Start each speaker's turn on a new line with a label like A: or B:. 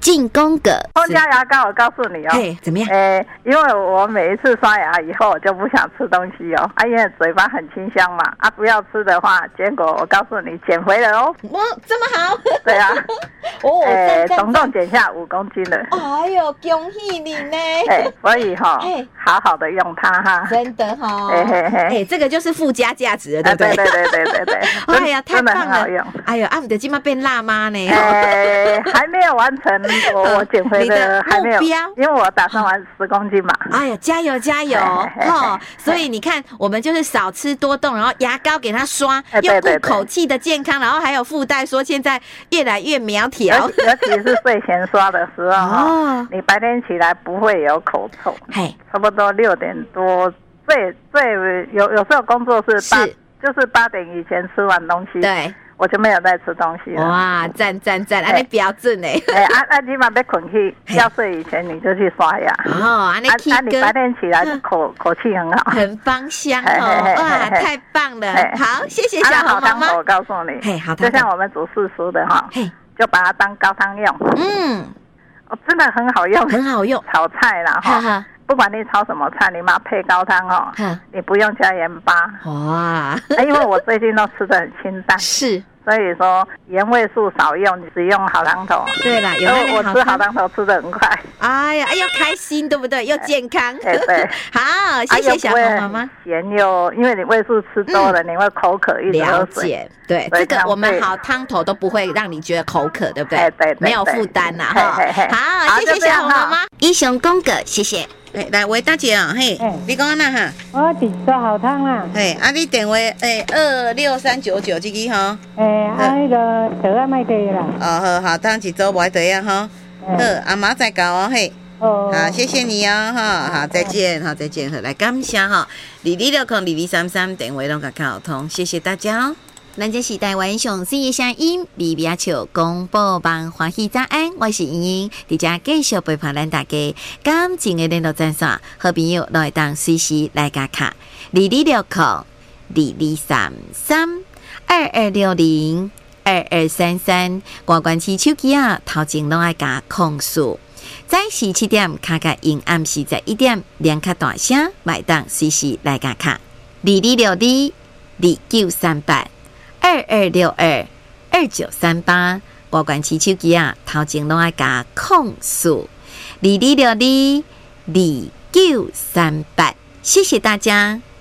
A: 进攻个
B: 丰家牙膏，我告诉你哦，
A: 嘿，怎么样？
B: 因为我每一次刷牙以后，我就不想吃东西哦，因为嘴巴很清香嘛，不要吃的话，结果我告诉你减肥了哦。
A: 哇，这么好？
B: 对啊，
A: 赞
B: 总共减下5公斤了。
A: 哎呦，恭喜你呢！
B: 所以好好的用它哈，
A: 真的哈。这个就是附加价值了，对不对？
B: 对。
A: 哎呀，太棒了！哎呦，你的今麦变辣妈呢？
B: 还没有完成我减肥的还没有，因为我打算完10公斤嘛。
A: 哎呀，加油加油哦！所以你看，我们就是少吃多动，然后牙膏给它刷，又顾口气的健康，然后还有附带说现在越来越苗条，
B: 尤其是睡前刷的时候你白天起来不会有口臭。差不多6点多，最有时候工作是8点以前吃完东西，对，我就没有再吃东西了。哇，
A: 赞！你标准哎！
B: 起码被捆去，要睡以前你就去刷牙。你白天起来口气很好，
A: 很芳香哦！哇，太棒了！好，谢谢小红妈妈。
B: 我告诉你，好，就像我们煮4蔬的就把它当高汤用。真的很好用，
A: 很好用，
B: 炒菜啦不管你炒什么菜，你把它配高汤你不用加盐巴。哇！因为我最近都吃得很清淡，是，所以说盐味素少用，只用好汤头。对啦，我吃好汤头吃得很快。哎呀，又开心，对不对？又健康。对。好，谢谢小红妈妈。咸又因为你味素吃多了，你会口渴，一直喝水。了解，对，这个我们好汤头都不会让你觉得口渴，对不对？对，没有负担呐。好，谢谢小红妈妈。英雄公哥，谢谢。来，喂，大姐你讲哪哈？
C: 我伫做好汤啦。
A: 你电话26399这个哈。
C: 那个茶啊卖地啦。
A: 好，汤一周买地啊哈。阿妈再搞好，谢谢你好，再见，来感谢22602233电话拢甲开通，谢谢大家咱这是台湾上水的声音，美美笑广播网欢喜早安，我是莹莹，伫遮继续陪伴咱大家。感情的联络专线，好朋友都会当随时来加卡2260223322602233，关关起手机头前拢爱加控诉。早时7点卡卡因暗时在1点连卡大声，买当随时来加卡2262293822622938，拨关起手机头前拢爱加控诉22622938，谢谢大家。